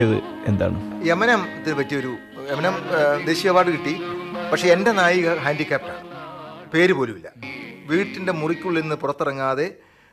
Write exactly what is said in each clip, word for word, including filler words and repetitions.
ഇത് എന്താണ്? യമനത്തിന് പറ്റിയൊരു യമനം ദേശീയ അവാർഡ് കിട്ടി. പക്ഷേ എൻ്റെ നായിക ഹാൻഡിക്യാപ്റ്റാണ്, പേര് പോലുമില്ല. വീട്ടിൻ്റെ മുറിക്കുള്ളിൽ നിന്ന് പുറത്തിറങ്ങാതെ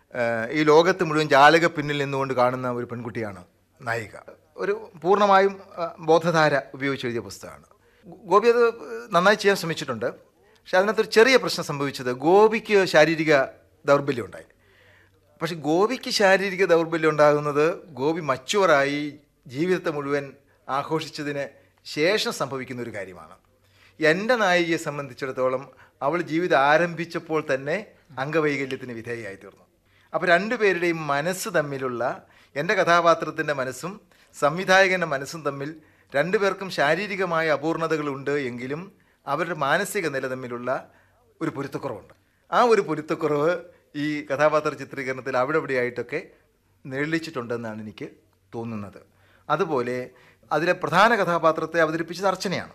ഈ ലോകത്ത് മുഴുവൻ ജാലക പിന്നിൽ നിന്നുകൊണ്ട് കാണുന്ന ഒരു പെൺകുട്ടിയാണ് നായിക. ഒരു പൂർണ്ണമായും ബോധധാര ഉപയോഗിച്ച് എഴുതിയ പുസ്തകമാണ്. ഗോപി അത് നന്നായി ചെയ്യാൻ ശ്രമിച്ചിട്ടുണ്ട്. പക്ഷെ അതിനകത്തൊരു ചെറിയ പ്രശ്നം സംഭവിച്ചത്, ഗോപിക്ക് ശാരീരിക ദൗർബല്യം ഉണ്ടായി. പക്ഷെ ഗോപിക്ക് ശാരീരിക ദൗർബല്യം ഉണ്ടാകുന്നത് ഗോപി മച്ചുവറായി ജീവിതത്തെ മുഴുവൻ ആഘോഷിച്ചതിന് ശേഷം സംഭവിക്കുന്ന ഒരു കാര്യമാണ്. എൻ്റെ നായികയെ സംബന്ധിച്ചിടത്തോളം അവൾ ജീവിതം ആരംഭിച്ചപ്പോൾ തന്നെ അംഗവൈകല്യത്തിന് വിധേയയായി തീർന്നു. അപ്പോൾ രണ്ടുപേരുടെയും മനസ്സ് തമ്മിലുള്ള, എൻ്റെ കഥാപാത്രത്തിൻ്റെ മനസ്സും സംവിധായകൻ്റെ മനസ്സും തമ്മിൽ രണ്ടുപേർക്കും ശാരീരികമായ അപൂർണതകളുണ്ട് എങ്കിലും അവരുടെ മാനസിക നില തമ്മിലുള്ള ഒരു പൊരുത്തക്കുറവുണ്ട്. ആ ഒരു പൊരുത്തക്കുറവ് ഈ കഥാപാത്ര ചിത്രീകരണത്തിൽ അവിടെ ഇവിടെയായിട്ടൊക്കെ നിഴലിച്ചിട്ടുണ്ടെന്നാണ് എനിക്ക് തോന്നുന്നത്. അതുപോലെ അതിലെ പ്രധാന കഥാപാത്രത്തെ അവതരിപ്പിച്ചത് അർച്ചനയാണ്,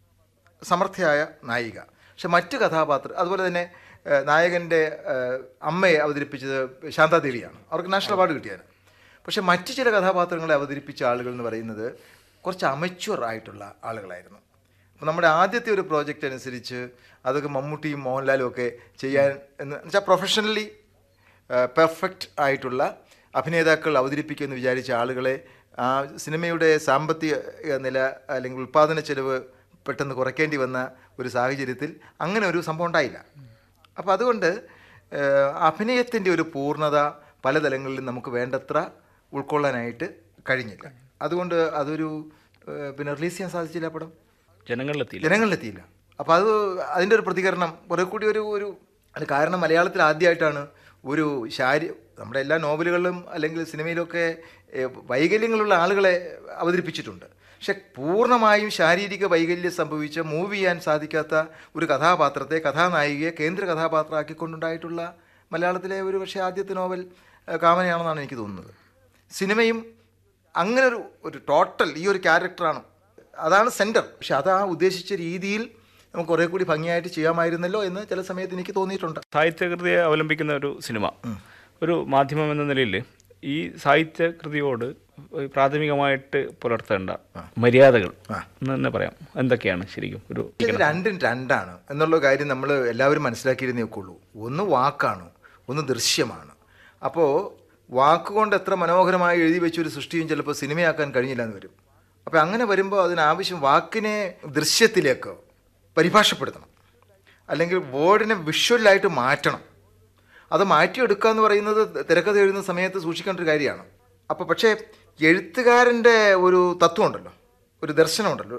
സമർത്ഥയായ നായിക. പക്ഷെ മറ്റ് കഥാപാത്രം, അതുപോലെ തന്നെ നായകൻ്റെ അമ്മയെ അവതരിപ്പിച്ചത് ശാന്താദേവിയാണ്, അവർക്ക് നാഷണൽ അവാർഡ് കിട്ടിയാണ്. പക്ഷെ മറ്റ് ചില കഥാപാത്രങ്ങളെ അവതരിപ്പിച്ച ആളുകൾ എന്ന് പറയുന്നത് കുറച്ച് അമച്വർ ആയിട്ടുള്ള ആളുകളായിരുന്നു. അപ്പോൾ നമ്മുടെ ആദ്യത്തെ ഒരു പ്രോജക്റ്റ് അനുസരിച്ച് അതൊക്കെ മമ്മൂട്ടിയും മോഹൻലാലും ഒക്കെ ചെയ്യാൻ എന്ന് വെച്ചാൽ പ്രൊഫഷണലി പെർഫെക്റ്റ് ആയിട്ടുള്ള അഭിനേതാക്കൾ അവതരിപ്പിക്കുമെന്ന് വിചാരിച്ച ആളുകളെ ആ സിനിമയുടെ സാമ്പത്തിക നില അല്ലെങ്കിൽ ഉൽപ്പാദന ചെലവ് പെട്ടെന്ന് കുറയ്ക്കേണ്ടി വന്ന ഒരു സാഹചര്യത്തിൽ അങ്ങനെ ഒരു സംഭവം ഉണ്ടായില്ല. അപ്പോൾ അതുകൊണ്ട് അഭിനയത്തിൻ്റെ ഒരു പൂർണ്ണത പല തലങ്ങളിലും നമുക്ക് വേണ്ടത്ര ഉൾക്കൊള്ളാനായിട്ട് കഴിഞ്ഞില്ല. അതുകൊണ്ട് അതൊരു പിന്നെ റിലീസ് ചെയ്യാൻ സാധിച്ചില്ല, പടം ജനങ്ങളിലെത്തിയില്ല ജനങ്ങളിലെത്തിയില്ല അപ്പോൾ അത് അതിൻ്റെ ഒരു പ്രതികരണം കുറെ കൂടി ഒരു ഒരു അത് കാരണം മലയാളത്തിൽ ആദ്യമായിട്ടാണ് ഒരു ശാരീ നമ്മുടെ എല്ലാ നോവലുകളിലും അല്ലെങ്കിൽ സിനിമയിലൊക്കെ വൈകല്യങ്ങളുള്ള ആളുകളെ അവതരിപ്പിച്ചിട്ടുണ്ട്. പക്ഷെ പൂർണ്ണമായും ശാരീരിക വൈകല്യം സംഭവിച്ച് മൂവ് ചെയ്യാൻ സാധിക്കാത്ത ഒരു കഥാപാത്രത്തെ, കഥാനായികയെ കേന്ദ്ര കഥാപാത്രമാക്കിക്കൊണ്ടുണ്ടായിട്ടുള്ള മലയാളത്തിലെ ഒരു പക്ഷേ ആദ്യത്തെ നോവൽ കാമനയാണെന്നാണ് എനിക്ക് തോന്നുന്നത്. സിനിമയും അങ്ങനെ ഒരു ഒരു ടോട്ടൽ ഈ ഒരു ക്യാരക്ടറാണ്, അതാണ് സെൻറ്റർ. പക്ഷെ അത് ആ ഉദ്ദേശിച്ച രീതിയിൽ നമുക്ക് കുറേ കൂടി ഭംഗിയായിട്ട് ചെയ്യാമായിരുന്നല്ലോ എന്ന് ചില സമയത്ത് എനിക്ക് തോന്നിയിട്ടുണ്ട്. സാഹിത്യകൃതിയെ അവലംബിക്കുന്ന ഒരു സിനിമ, ഒരു മാധ്യമം എന്ന നിലയിൽ ഈ സാഹിത്യകൃതിയോട് പ്രാഥമികമായിട്ട് പുലർത്തേണ്ട മര്യാദകൾ എന്ന് തന്നെ പറയാം, എന്തൊക്കെയാണ് ശരിക്കും? ഒരു രണ്ടും രണ്ടാണ് എന്നുള്ള കാര്യം നമ്മൾ എല്ലാവരും മനസ്സിലാക്കിയിരുന്നേ ഒക്കെയുള്ളൂ. ഒന്ന് വാക്കാണ്, ഒന്ന് ദൃശ്യമാണ്. അപ്പോൾ വാക്കുകൊണ്ട് എത്ര മനോഹരമായി എഴുതി വെച്ചൊരു സൃഷ്ടിയും ചിലപ്പോൾ സിനിമയാക്കാൻ കഴിഞ്ഞില്ല എന്ന് വരും. അപ്പോൾ അങ്ങനെ വരുമ്പോൾ അതിനാവശ്യം വാക്കിനെ ദൃശ്യത്തിലേക്ക് പരിഭാഷപ്പെടുത്തണം, അല്ലെങ്കിൽ വേർഡിനെ വിഷ്വലായിട്ട് മാറ്റണം. അത് മാറ്റിയെടുക്കുക എന്ന് പറയുന്നത് തിരക്കഥ എഴുതുന്ന സമയത്ത് സൂക്ഷിക്കേണ്ട ഒരു കാര്യമാണ്. അപ്പോൾ പക്ഷേ എഴുത്തുകാരൻ്റെ ഒരു തത്വമുണ്ടല്ലോ, ഒരു ദർശനമുണ്ടല്ലോ.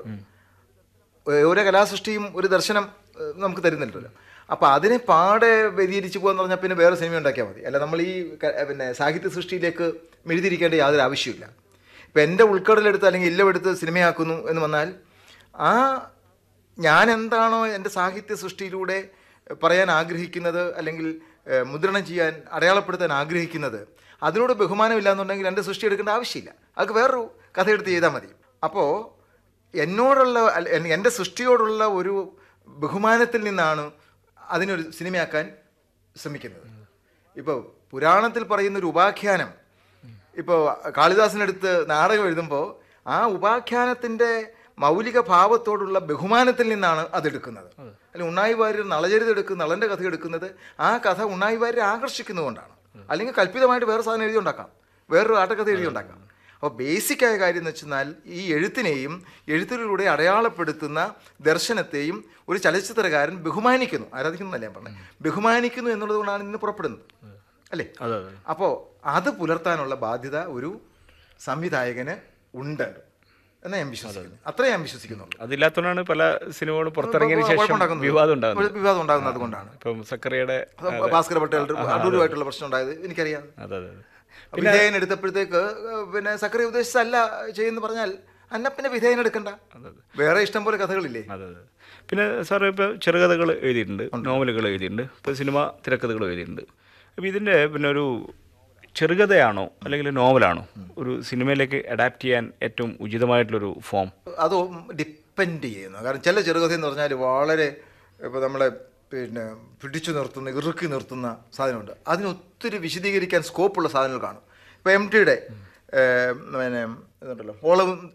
ഓരോ കലാസൃഷ്ടിയും ഒരു ദർശനം നമുക്ക് തരുന്നുണ്ടല്ലോ. അപ്പോൾ അതിനെ പാടെ വ്യതിരിച്ച് പോകുക എന്ന് പറഞ്ഞാൽ പിന്നെ വേറെ സിനിമ ഉണ്ടാക്കിയാൽ മതി. അല്ല, നമ്മൾ ഈ പിന്നെ സാഹിത്യ സൃഷ്ടിയിലേക്ക് മെഴുതിരിക്കേണ്ട യാതൊരു ആവശ്യമില്ല. ഇപ്പം എൻ്റെ ഉൾക്കടലെടുത്ത് അല്ലെങ്കിൽ ഇല്ലമെടുത്ത് സിനിമയാക്കുന്നു എന്ന് വന്നാൽ ആ ഞാൻ എന്താണോ എൻ്റെ സാഹിത്യ സൃഷ്ടിയിലൂടെ പറയാൻ ആഗ്രഹിക്കുന്നത് അല്ലെങ്കിൽ മുദ്രണം ചെയ്യാൻ അടയാളപ്പെടുത്താൻ ആഗ്രഹിക്കുന്നത്, അതിനോട് ബഹുമാനമില്ല എന്നുണ്ടെങ്കിൽ എൻ്റെ സൃഷ്ടി എടുക്കേണ്ട ആവശ്യമില്ല. അതൊക്കെ വേറൊരു കഥ എടുത്ത് ചെയ്താൽ മതി. അപ്പോൾ എന്നോടുള്ള എൻ്റെ സൃഷ്ടിയോടുള്ള ഒരു ബഹുമാനത്തിൽ നിന്നാണ് അതിനൊരു സിനിമയാക്കാൻ ശ്രമിക്കുന്നത്. ഇപ്പോൾ പുരാണത്തിൽ പറയുന്നൊരു ഉപാഖ്യാനം, ഇപ്പോൾ കാളിദാസനെടുത്ത് നാടകം എഴുതുമ്പോൾ ആ ഉപാഖ്യാനത്തിൻ്റെ മൗലിക ഭാവത്തോടുള്ള ബഹുമാനത്തിൽ നിന്നാണ് അതെടുക്കുന്നത്. അല്ലെങ്കിൽ ഉണ്ണായി വാര്യർ നളചരിതം എടുക്കുന്ന നളൻ്റെ കഥ എടുക്കുന്നത് ആ കഥ ഉണ്ണായി വാര്യരെ ആകർഷിക്കുന്നതുകൊണ്ടാണ്. അല്ലെങ്കിൽ കല്പിതമായിട്ട് വേറെ സാധനം എഴുതി ഉണ്ടാക്കാം, വേറൊരു ആട്ടക്കഥ എഴുതി ഉണ്ടാക്കാം. അപ്പോൾ ബേസിക്കായ കാര്യം എന്ന് വെച്ചാൽ ഈ എഴുത്തിനെയും എഴുത്തിലൂടെ അടയാളപ്പെടുത്തുന്ന ദർശനത്തെയും ഒരു ചലച്ചിത്രകാരൻ ബഹുമാനിക്കുന്നു, ആരാധിക്കുന്നതല്ല ഞാൻ പറഞ്ഞത്, ബഹുമാനിക്കുന്നു എന്നുള്ളത് കൊണ്ടാണ് ഇന്ന് പുറപ്പെടുന്നത്, അല്ലേ? അപ്പോൾ അത് പുലർത്താനുള്ള ബാധ്യത ഒരു സംവിധായകന് ഉണ്ട് എന്നാ ഞാൻ വിശ്വസിക്കുന്നു. അത്രേ ഞാൻ വിശ്വസിക്കുന്നുള്ളൂ. അതില്ലാത്തതുകൊണ്ടാണ് പല സിനിമകളും പുറത്തിറങ്ങിയതിനു ശേഷം വിവാദം ഉണ്ടാകുന്നത്. വിവാദം ഉണ്ടാകുന്നത് അതുകൊണ്ടാണ്. ഇപ്പം സക്കറിയുടെ ഭാസ്കര പട്ടേൽ അടൂരുമായിട്ടുള്ള പ്രശ്നം ഉണ്ടായത് എനിക്കറിയാം. വിധേയൻ എടുത്തപ്പോഴത്തേക്ക് പിന്നെ സക്കറിയ ഉദ്ദേശിച്ചല്ല ചെയ്യുന്നു പറഞ്ഞാൽ അന്ന പിന്നെ വിധേയൻ എടുക്കണ്ട, വേറെ ഇഷ്ടം പോലെ കഥകളില്ലേ. അതെ അതെ. പിന്നെ സാറ് ഇപ്പോൾ ചെറുകഥകൾ എഴുതിയിട്ടുണ്ട്, നോവലുകൾ എഴുതിയിട്ടുണ്ട്, ഇപ്പോൾ സിനിമ തിരക്കഥകൾ എഴുതിയിട്ടുണ്ട്. അപ്പോൾ ഇതിൻ്റെ പിന്നെ ഒരു ചെറുകഥയാണോ അല്ലെങ്കിൽ നോവലാണോ ഒരു സിനിമയിലേക്ക് അഡാപ്റ്റ് ചെയ്യാൻ ഏറ്റവും ഉചിതമായിട്ടുള്ളൊരു ഫോം? അത് ഡിപ്പെൻഡ് ചെയ്യുന്നു. കാരണം ചില ചെറുകഥ എന്ന് പറഞ്ഞാൽ വളരെ ഇപ്പോൾ നമ്മളെ പിന്നെ പിടിച്ചു നിർത്തുന്ന, ഇറുക്കി നിർത്തുന്ന സാധനമുണ്ട്. അതിനൊത്തിരി വിശദീകരിക്കാൻ സ്കോപ്പുള്ള സാധനങ്ങൾ കാണും. ഇപ്പോൾ എം ടിയുടെ പിന്നെ ഇതുണ്ടല്ലോ ഓളവും